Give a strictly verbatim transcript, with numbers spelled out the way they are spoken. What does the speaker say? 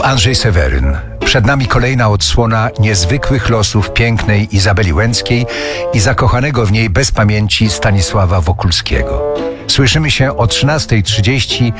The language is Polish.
Andrzej Seweryn. Przed nami kolejna odsłona niezwykłych losów pięknej Izabeli Łęckiej i zakochanego w niej bez pamięci Stanisława Wokulskiego. Słyszymy się o trzynastej trzydzieści